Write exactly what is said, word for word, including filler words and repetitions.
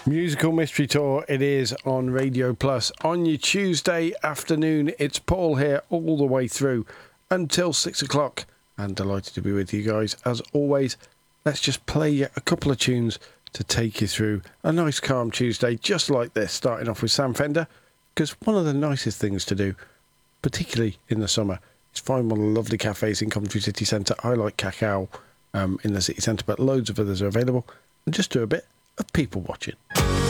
Musical Mystery Tour, it is on Radio Plus. On your Tuesday afternoon, it's Paul here all the way through until six o'clock. And delighted to be with you guys. As always, let's just play you a couple of tunes to take you through a nice calm Tuesday, just like this, starting off with Sam Fender. Because one of the nicest things to do, particularly in the summer, is find one of the lovely cafes in Coventry City Centre. I like Cacao um, in the city centre, but loads of others are available. And just do a bit of people watching.